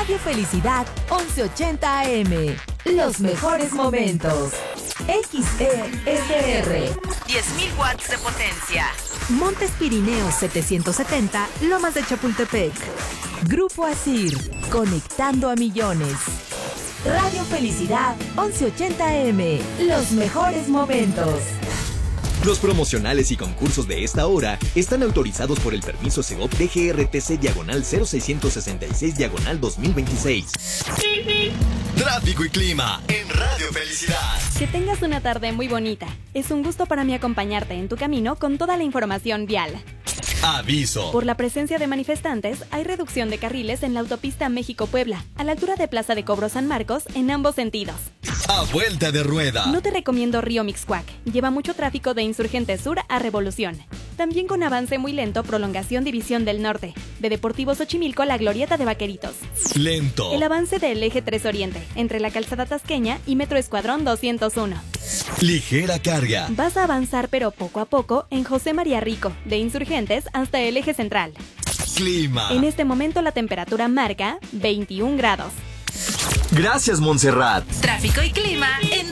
Radio Felicidad 1180 AM. Los mejores momentos. XESR. 10.000 watts de potencia. Montes Pirineos 770, Lomas de Chapultepec. Grupo Asir, conectando a millones. Radio Felicidad 1180 AM. Los mejores momentos. Los promocionales y concursos de esta hora están autorizados por el permiso Segov DGRTC/0666/2026. Tráfico y clima en Radio Felicidad. Que tengas una tarde muy bonita. Es un gusto para mí acompañarte en tu camino con toda la información vial. Aviso. Por la presencia de manifestantes, hay reducción de carriles en la autopista México-Puebla, a la altura de Plaza de Cobro San Marcos, en ambos sentidos. A vuelta de rueda. No te recomiendo Río Mixcoac. Lleva mucho tráfico de Insurgente Sur a Revolución. También con avance muy lento, prolongación División del Norte. De Deportivo Xochimilco a la Glorieta de Vaqueritos. Lento. El avance del Eje 3 Oriente, entre la Calzada Tasqueña y Metro Escuadrón 201. Ligera carga. Vas a avanzar pero poco a poco en José María Rico, de Insurgentes hasta el Eje Central. Clima. En este momento la temperatura marca 21 grados. Gracias, Montserrat. Tráfico y clima en